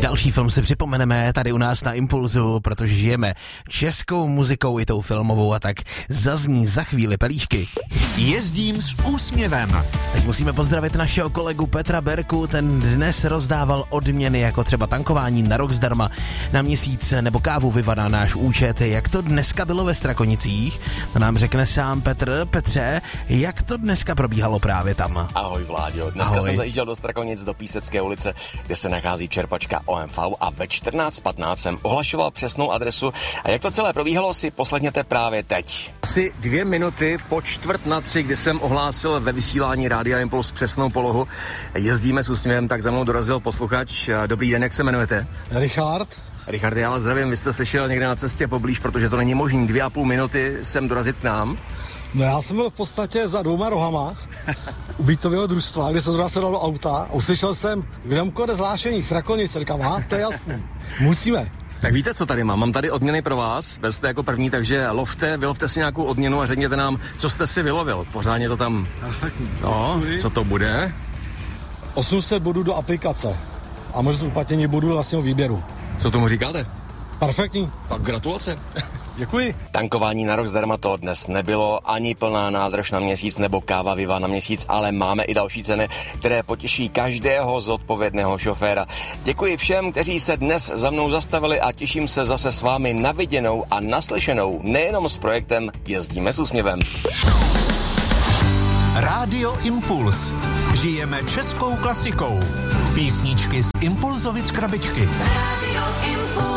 Další film si připomeneme tady u nás na Impulzu, protože žijeme českou muzikou i tou filmovou a tak zazní za chvíli pelíšky. Jezdím s úsměvem. Teď musíme pozdravit našeho kolegu Petra Berku, ten dnes rozdával odměny jako třeba tankování na rok zdarma na měsíc nebo kávu Viva na náš účet. Jak to dneska bylo ve Strakonicích? To nám řekne sám Petr. Petře, jak to dneska probíhalo právě tam? Ahoj Vláďo, dneska jsem zajížděl do Strakonic do Písecké ulice, kde se nachází čerpačka OMV a ve 14:15 jsem ohlašoval přesnou adresu. A jak to celé probíhalo, si poslechněte právě teď. Asi 2 minuty po 2:45, kdy jsem ohlásil ve vysílání Rádia Impuls přesnou polohu. Jezdíme s úsměvem, tak za mnou dorazil posluchač. Dobrý den, jak se jmenujete? Richard, já vás zdravím, vy jste slyšel někde na cestě poblíž, protože to není možný 2,5 minuty sem dorazit k nám. No já jsem byl v podstatě za 2 rohama u bytového družstva, kde jsem zrovna sedl do auta a uslyšel jsem, kde kode zvlášení, Strakonice, říkám, to je jasný, musíme. Tak víte, co tady mám? Mám tady odměny pro vás, vezte jako první, takže vylovte si nějakou odměnu a řekněte nám, co jste si vylovil. Pořádně to tam, no, co to bude? 800 bodů do aplikace a možná uplatnění bodů vlastního výběru. Co tomu říkáte? Perfektní. Tak gratulace. Děkuji. Tankování na rok zdarma to dnes nebylo, ani plná nádrž na měsíc nebo káva Viva na měsíc, ale máme i další ceny, které potěší každého zodpovědného šoféra. Děkuji všem, kteří se dnes za mnou zastavili a těším se zase s vámi na viděnou a naslyšenou, nejenom s projektem Jezdíme s úsměvem. Rádio Impuls. Žijeme českou klasikou. Písničky z Impulzovic krabičky. Rádio Impuls.